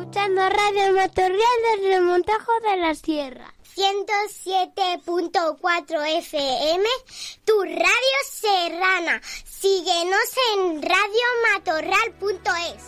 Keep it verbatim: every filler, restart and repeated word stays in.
escuchando Radio Matorral desde el Montajo de la Sierra. ciento siete punto cuatro F M, tu radio serrana. Síguenos en radio matorral punto es.